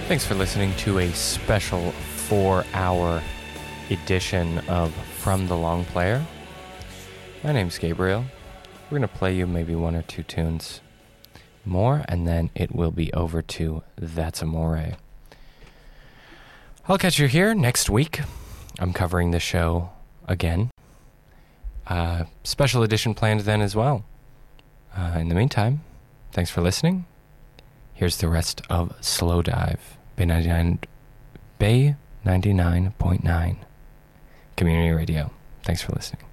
Thanks for listening to a special 4-hour edition of From the Long Player. My name's Gabriel. We're going to play you maybe one or two tunes more, and then it will be over to That's Amore. I'll catch you here next week. I'm covering the show again. Special edition planned then as well. In the meantime, thanks for listening. Here's the rest of Slow Dive, Bay 99.9 Community Radio. Thanks for listening.